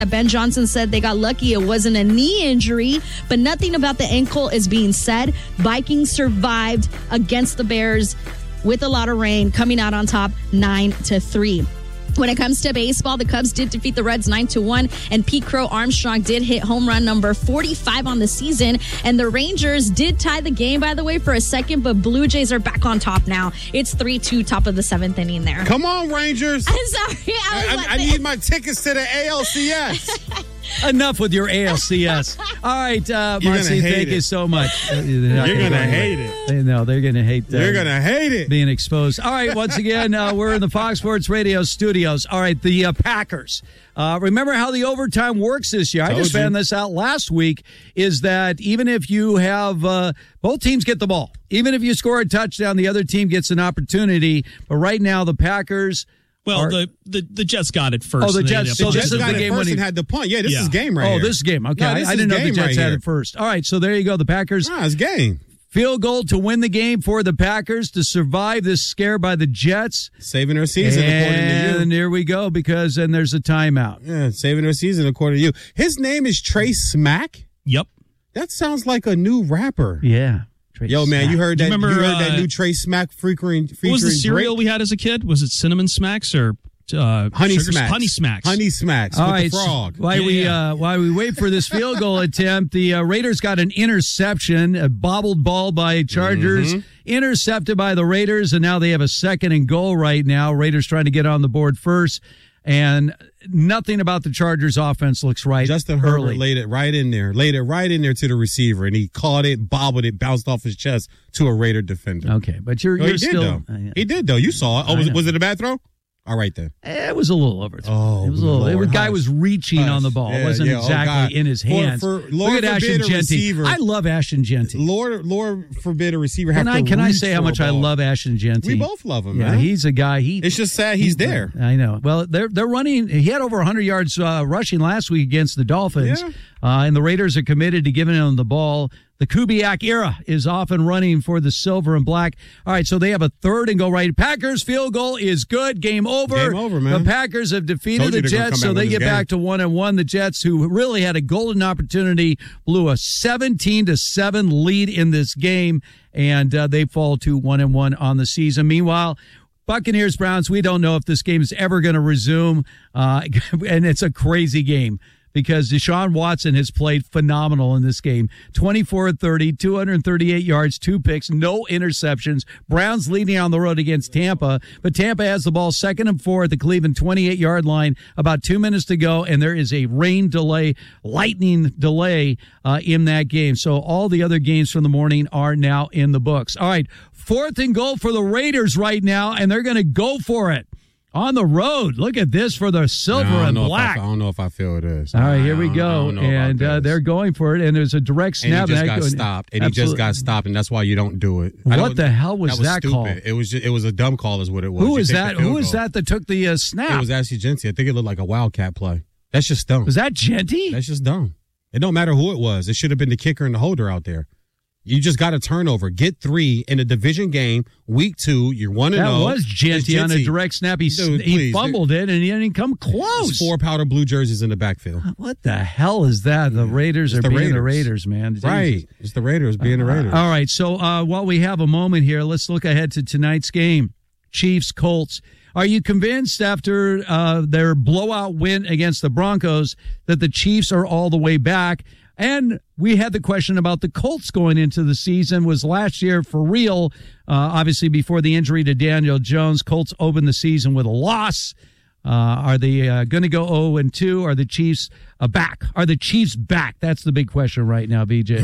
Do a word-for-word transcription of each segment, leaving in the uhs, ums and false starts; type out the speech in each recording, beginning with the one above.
Ben Johnson said they got lucky it wasn't a knee injury, but nothing about the ankle is being said. Vikings survived against the Bears with a lot of rain, coming out on top nine to three. When it comes to baseball, the Cubs did defeat the Reds nine to one, and Pete Crow Armstrong did hit home run number forty-five on the season. And the Rangers did tie the game, by the way, for a second, but Blue Jays are back on top now. It's three two, top of the seventh inning there. Come on, Rangers. I'm sorry. I, I, like I need my tickets to the A L C S. Enough with your A L C S. All right, uh, Marcy, thank it. you so much. You're going to hate it. They know they're going to hate uh, You're going to hate it. Being exposed. All right, once again, uh, we're in the Fox Sports Radio studios. All right, the uh, Packers. Uh, remember how the overtime works this year? I just found this out last week, is that even if you have uh, both teams get the ball, even if you score a touchdown, the other team gets an opportunity. But right now, the Packers... Well, Are, the, the the Jets got it first. Oh, the Jets. So the this Jets is got the it game first when he and had the punt. Yeah, this yeah. is game right oh, here. Oh, this is game. Okay, no, I, I didn't know the Jets right had here. it first. All right, so there you go. The Packers. Ah, it's game. Field goal to win the game for the Packers to survive this scare by the Jets. Saving their season, and according to you. And here we go, because then there's a timeout. Yeah, saving their season, according to you. His name is Trey Smack? Yep. That sounds like a new rapper. Yeah. Trey Yo, man, Smack. you heard that, you, remember, you heard uh, that new Trey Smack featuring, featuring What was the cereal Drake? we had as a kid? Was it Cinnamon Smacks or uh, Honey Sugar, Smacks? Honey Smacks. Honey Smacks All with right, the frog. While Yeah, we yeah. Uh, while we wait for this field goal attempt, the uh, Raiders got an interception, a bobbled ball by Chargers, Mm-hmm. intercepted by the Raiders, and now they have a second and goal right now. Raiders trying to get on the board first, and nothing about the Chargers offense looks right. Justin early. Herbert laid it right in there, laid it right in there to the receiver, and he caught it, bobbled it, bounced off his chest to a Raider defender. Okay, but you're, No, you're he still. did, though. Uh, yeah. He did, though. You saw it. Oh, I was, know. was it a bad throw? All right, then. It was a little overthrown. Oh, it was a little. Lord, the guy hush. was reaching Hush. on the ball. Yeah, It wasn't yeah. Oh, exactly God. in his For- hands. for- Lord Look at forbid Ashton a Genty. receiver- I love Ashton Genty. Lord, Lord forbid a receiver have Can to I can I reach say how for a much I ball. love Ashton Genty? We both love him, Yeah, man. he's a guy. He. It's just sad he's there. I know. Well, they're they're running. He had over one hundred yards uh, rushing last week against the Dolphins, Yeah. uh, and the Raiders are committed to giving him the ball. The Kubiak era is off and running for the silver and black. All right, so they have a third and go right. Packers field goal is good. Game over. Game over, man. The Packers have defeated Told you the they're gonna Jets, come so back they with get this back to one and one. The Jets, who really had a golden opportunity, blew a seventeen to seven lead in this game, and uh, they fall to one and one on the season. Meanwhile, Buccaneers, Browns, we don't know if this game is ever going to resume, uh, and it's a crazy game because Deshaun Watson has played phenomenal in this game. twenty-four thirty, two hundred thirty-eight yards, two picks, no interceptions. Browns leading on the road against Tampa, but Tampa has the ball second and four at the Cleveland twenty-eight-yard line, about two minutes to go, and there is a rain delay, lightning delay uh, in that game. So all the other games from the morning are now in the books. All right, fourth and goal for the Raiders right now, and they're going to go for it. On the road. Look at this for the silver No, I don't and know if black. I, I don't know if I feel it is. All right, here we I don't- I go. don't know about And uh, this. they're going for it, and there's a direct And snap. he just and got that go- stopped. And he just Absolutely. got stopped, and that's why you don't do it. I What don't- the hell was that stupid. call? It was just, it was a dumb call, is what it was. Who You was take the that? field Who was goal. that that took the uh, snap? It was Ashley Genty. I think it looked like a wildcat play. That's just dumb. Was that Genty? That's just dumb. It don't matter who it was. It should have been the kicker and the holder out there. You just got a turnover. Get three in a division game. Week two, you're one and That zero. was Genty on a direct snap. He, Dude, he please. fumbled it, and he didn't come There's close. four powder blue jerseys in the backfield. What the hell is that? The Raiders It's are the being the Raiders. Raiders, man. Right. Jesus. It's the Raiders being the Raiders. All right, so uh, while we have a moment here, let's look ahead to tonight's game. Chiefs, Colts. Are you convinced after uh, their blowout win against the Broncos that the Chiefs are all the way back? And we had the question about the Colts going into the season. Was last year for real? Uh, obviously, before the injury to Daniel Jones, Colts opened the season with a loss. Uh, are they uh, going to go oh and two? Are the Chiefs uh, back? Are the Chiefs back? That's the big question right now, B J.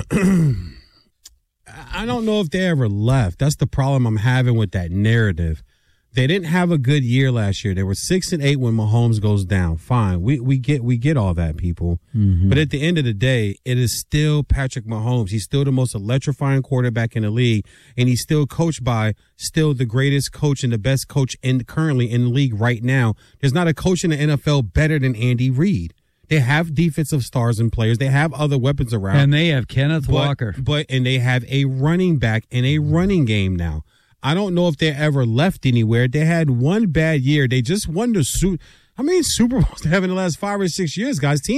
I don't know if they ever left. That's the problem I'm having with that narrative. They didn't have a good year last year. They were six and eight when Mahomes goes down. Fine. We we get we get all that, people. Mm-hmm. But at the end of the day, it is still Patrick Mahomes. He's still the most electrifying quarterback in the league, and he's still coached by still the greatest coach and the best coach in currently in the league right now. There's not a coach in the N F L better than Andy Reid. They have defensive stars and players. They have other weapons around. And they have Kenneth but, Walker. But and they have a running back and a running game now. I don't know if they ever left anywhere. They had one bad year. They just won the suit. How many Super Bowls they have in the last five or six years, guys? Teams